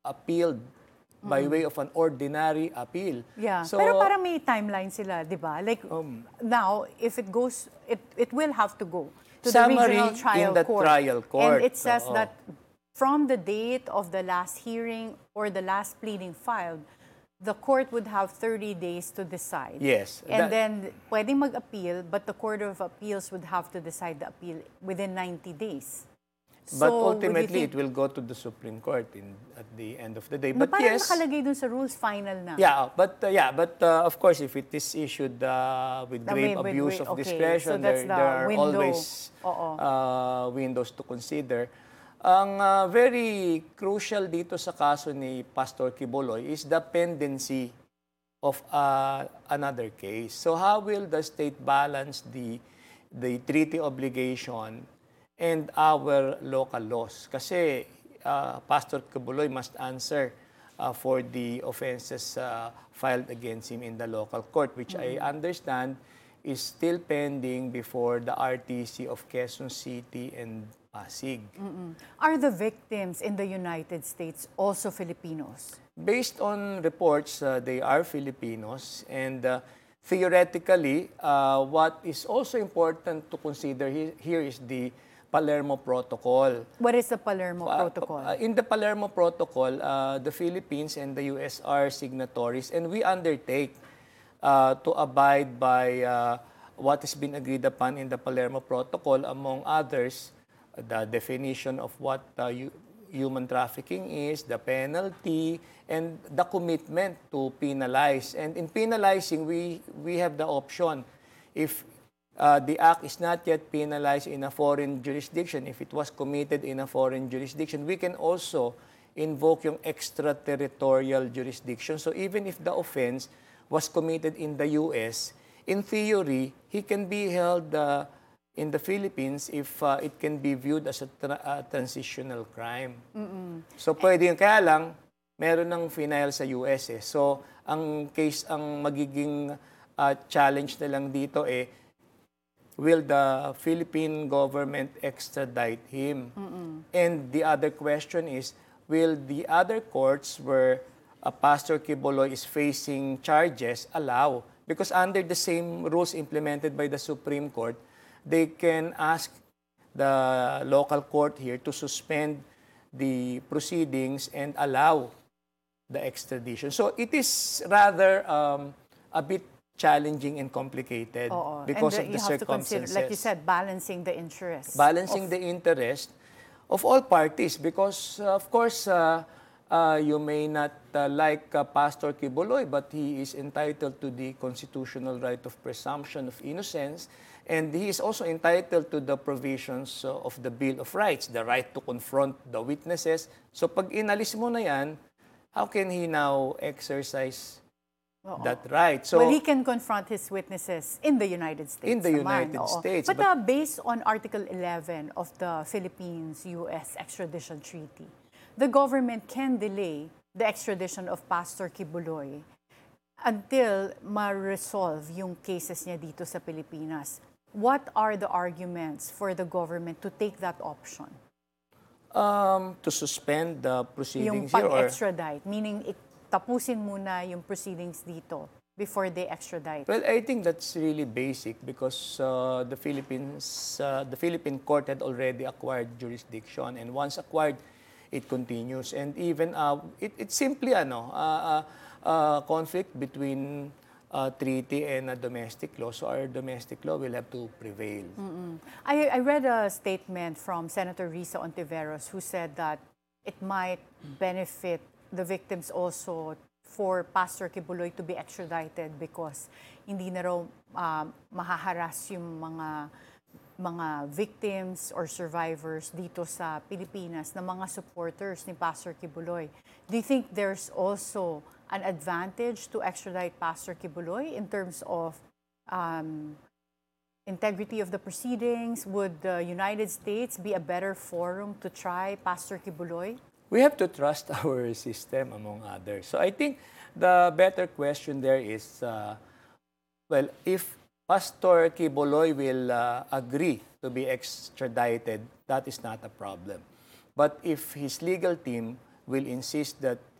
appealed by way of an ordinary appeal. Yeah, So, pero parang may timeline sila, di ba? Like, now, if it goes, it will have to go to the summary regional trial in the court. trial court. And it says Oo. that from the date of the last hearing or the last pleading filed, the court would have 30 days to decide. Yes. And then, pwedeng mag-appeal, but the Court of Appeals would have to decide the appeal within 90 days. But So, ultimately, would it will go to the Supreme Court at the end of the day. you think, But parang yes, nakalagay dun sa rules, final na. yeah, but of course, if it is issued with grave abuse of okay. discretion, So that's there the are window. always Oo. windows to consider. Ang very crucial dito sa kaso ni Pastor Quiboloy is the pendency of another case. So how will the state balance the treaty obligation and our local laws? Kasi Pastor Quiboloy must answer for the offenses filed against him in the local court, which I understand is still pending before the RTC of Quezon City and Pasig. Are the victims in the United States also Filipinos? Based on reports, they are Filipinos, and theoretically, what is also important to consider here is the Palermo Protocol. What is the Palermo Protocol? In the Palermo Protocol, the Philippines and the US are signatories, and we undertake to abide by what has been agreed upon in the Palermo Protocol, among others, the definition of what human trafficking is, the penalty, and the commitment to penalize. And in penalizing, we have the option. If the act is not yet penalized in a foreign jurisdiction, if it was committed in a foreign jurisdiction, we can also invoke yung extraterritorial jurisdiction. So even if the offense was committed in the US, in theory, he can be held in the Philippines if it can be viewed as a transitional crime. So pwede yun. Kaya lang, meron ng final sa US eh. So ang magiging challenge na lang dito will the Philippine government extradite him? And the other question is, will the other courts where Pastor Quiboloy is facing charges allow? Because under the same rules implemented by the Supreme Court, they can ask the local court here to suspend the proceedings and allow the extradition. So it is rather a bit challenging and complicated because of the circumstances. Like you said, balancing the interest. Balancing the interest of all parties because, of course, you may not like Pastor Quiboloy, but he is entitled to the constitutional right of presumption of innocence, and he is also entitled to the provisions of the Bill of Rights, the right to confront the witnesses. So pag inalis mo na yan, how can he now exercise that right? So, well, he can confront his witnesses in the United States. In the United States. But based on Article 11 of the Philippines-US extradition treaty, the government can delay the extradition of Pastor Quiboloy until ma-resolve yung cases niya dito sa Pilipinas. What are the arguments for the government to take that option? To suspend the proceedings yung here? Yung pag-extradite, meaning tapusin muna yung proceedings dito before they extradite. Well, I think that's really basic because the Philippine court had already acquired jurisdiction, and once acquired, it continues. And even it's simply a conflict between treaty and a domestic law. So our domestic law will have to prevail. I read a statement from Senator Risa Ontiveros who said that it might benefit the victims also for Pastor Quiboloy to be extradited because hindi na raw mahaharas yung mga victims or survivors dito sa Pilipinas na mga supporters ni Pastor Quiboloy. Do you think there's also an advantage to extradite Pastor Quiboloy in terms of integrity of the proceedings? Would the United States be a better forum to try Pastor Quiboloy? We have to trust our system, among others. So I think the better question there is, well, if Pastor Quiboloy will agree to be extradited, that is not a problem. But if his legal team will insist that